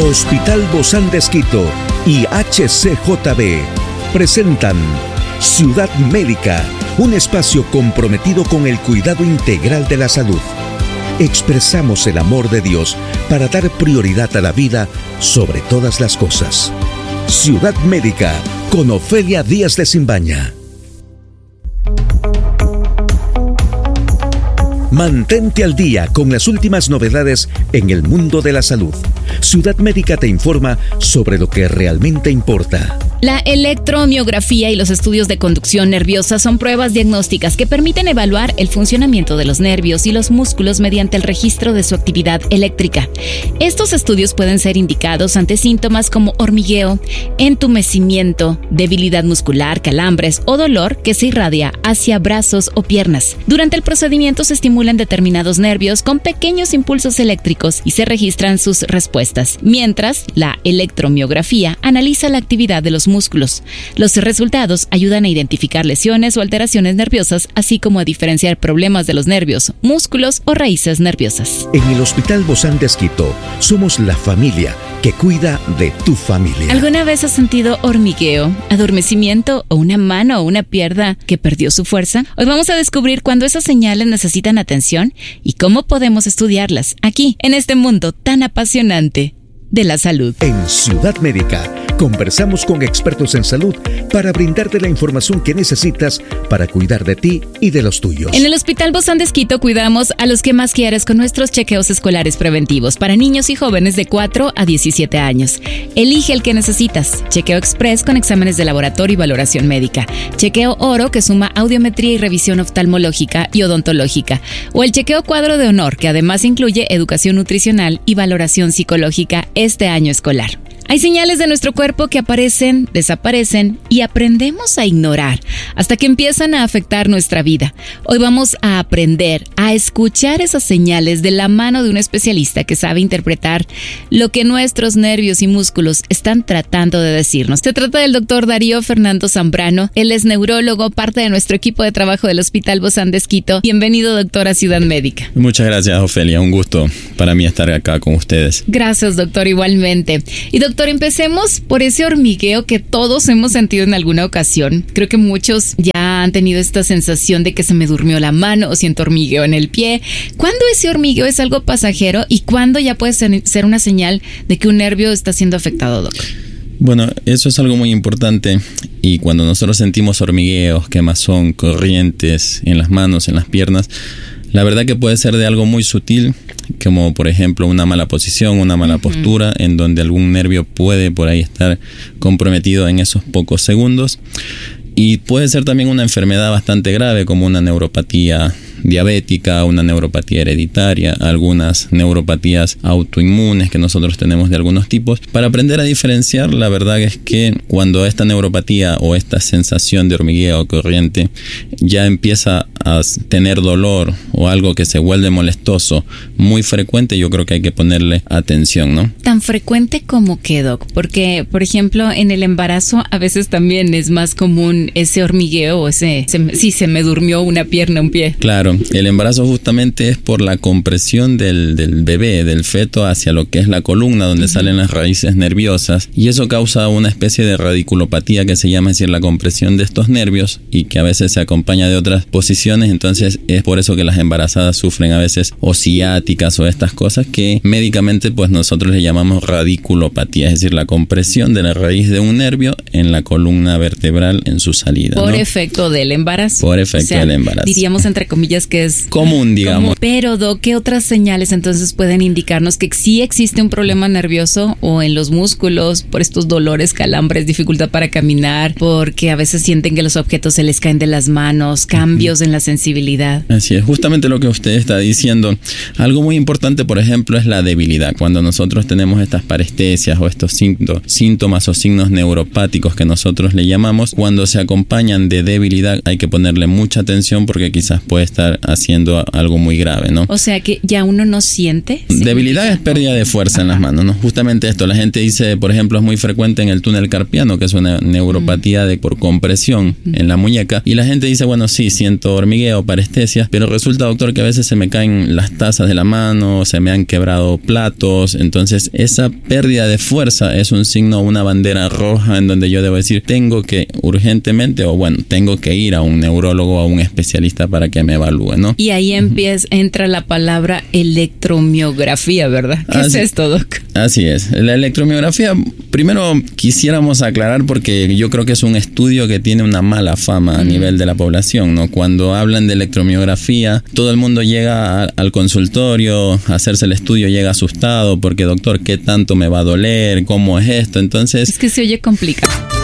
Hospital Bozán de Esquito y HCJB presentan Ciudad Médica, un espacio comprometido con el cuidado integral de la salud. Expresamos el amor de Dios para dar prioridad a la vida sobre todas las cosas. Ciudad Médica con Ofelia Díaz de Simbaña. Mantente al día con las últimas novedades en el mundo de la salud. Ciudad Médica te informa sobre lo que realmente importa. La electromiografía y los estudios de conducción nerviosa son pruebas diagnósticas que permiten evaluar el funcionamiento de los nervios y los músculos mediante el registro de su actividad eléctrica. Estos estudios pueden ser indicados ante síntomas como hormigueo, entumecimiento, debilidad muscular, calambres o dolor que se irradia hacia brazos o piernas. Durante el procedimiento se estimulan determinados nervios con pequeños impulsos eléctricos y se registran sus respuestas, mientras la electromiografía analiza la actividad de los músculos. Los resultados ayudan a identificar lesiones o alteraciones nerviosas, así como a diferenciar problemas de los nervios, músculos o raíces nerviosas. En el Hospital Bozán de Esquito somos la familia que cuida de tu familia. ¿Alguna vez has sentido hormigueo, adormecimiento o una mano o una pierna que perdió su fuerza? Hoy vamos a descubrir cuándo esas señales necesitan atención y cómo podemos estudiarlas aquí, en este mundo tan apasionante de la salud. En Ciudad Médica conversamos con expertos en salud para brindarte la información que necesitas para cuidar de ti y de los tuyos. En el Hospital Bozán de Esquito cuidamos a los que más quieres con nuestros chequeos escolares preventivos para niños y jóvenes de 4 a 17 años. Elige el que necesitas. Chequeo Express con exámenes de laboratorio y valoración médica. Chequeo Oro que suma audiometría y revisión oftalmológica y odontológica. O el Chequeo Cuadro de Honor que además incluye educación nutricional y valoración psicológica este año escolar. Hay señales de nuestro cuerpo que aparecen, desaparecen y aprendemos a ignorar hasta que empiezan a afectar nuestra vida. Hoy vamos a aprender a escuchar esas señales de la mano de un especialista que sabe interpretar lo que nuestros nervios y músculos están tratando de decirnos. Se trata del doctor Darío Fernando Zambrano. Él es neurólogo, parte de nuestro equipo de trabajo del Hospital Bozán de Esquito. Bienvenido, doctor, a Ciudad Médica. Muchas gracias, Ofelia. Un gusto para mí estar acá con ustedes. Gracias, doctor, igualmente. Y doctor, empecemos por ese hormigueo que todos hemos sentido en alguna ocasión. Creo que muchos ya han tenido esta sensación de que se me durmió la mano o siento hormigueo en el pie. ¿Cuándo ese hormigueo es algo pasajero y cuándo ya puede ser una señal de que un nervio está siendo afectado, doctor? Bueno, eso es algo muy importante y cuando nosotros sentimos hormigueos, quemazón, corrientes en las manos, en las piernas, la verdad que puede ser de algo muy sutil, como por ejemplo una mala posición, una mala postura, en donde algún nervio puede por ahí estar comprometido en esos pocos segundos. Y puede ser también una enfermedad bastante grave como una neuropatía diabética, una neuropatía hereditaria, algunas neuropatías autoinmunes que nosotros tenemos de algunos tipos. Para aprender a diferenciar, la verdad es que cuando esta neuropatía o esta sensación de hormigueo corriente ya empieza a tener dolor o algo que se vuelve molestoso muy frecuente, yo creo que hay que ponerle atención, ¿no? ¿Tan frecuente como qué, doc? Porque, por ejemplo, en el embarazo a veces también es más común ese hormigueo o se me durmió una pierna, un pie. Claro, el embarazo justamente es por la compresión del bebé, del feto hacia lo que es la columna donde salen las raíces nerviosas, y eso causa una especie de radiculopatía que se llama, es decir, la compresión de estos nervios y que a veces se acompaña de otras posiciones. Entonces es por eso que las embarazadas sufren a veces o ciáticas o estas cosas que médicamente pues nosotros le llamamos radiculopatía, es decir, la compresión de la raíz de un nervio en la columna vertebral en su salida. Por efecto del embarazo. Por efecto del embarazo. Diríamos entre comillas que es común, digamos. Pero, doc, ¿qué otras señales entonces pueden indicarnos que sí existe un problema nervioso o en los músculos por estos dolores, calambres, dificultad para caminar, porque a veces sienten que los objetos se les caen de las manos, cambios en la sensibilidad? Así es, justamente lo que usted está diciendo. Algo muy importante, por ejemplo, es la debilidad. Cuando nosotros tenemos estas parestesias o estos síntomas o signos neuropáticos que nosotros le llamamos, cuando se acompañan de debilidad hay que ponerle mucha atención porque quizás puede estar haciendo algo muy grave, ¿no? O sea que ya uno no siente. Debilidad es pérdida de fuerza en las manos, ¿no? Justamente esto, la gente dice, por ejemplo, es muy frecuente en el túnel carpiano, ¿no? Que es una neuropatía por compresión en la muñeca. Y la gente dice, bueno, sí, siento hormigueo, parestesia, pero resulta, doctor, que a veces se me caen las tazas de la mano, se me han quebrado platos. Entonces, esa pérdida de fuerza es un signo, una bandera roja en donde yo debo decir, tengo que urgentemente, tengo que ir a un neurólogo, a un especialista para que me evalúe, ¿no? Y ahí entra la palabra electromiografía, ¿verdad? ¿Qué es esto, Doc? Así es. La electromiografía, primero quisiéramos aclarar, porque yo creo que es un estudio que tiene una mala fama a nivel de la población, ¿no? Cuando hablan de electromiografía, todo el mundo llega al consultorio a hacerse el estudio, llega asustado porque, doctor, ¿qué tanto me va a doler? ¿Cómo es esto? Entonces... Es que se oye complicado.